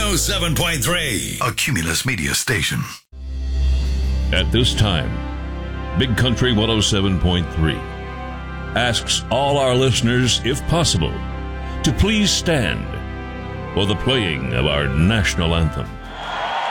107.3, a Cumulus Media station. At this time, Big Country 107.3 asks all our listeners, if possible, to please stand for the playing of our national anthem.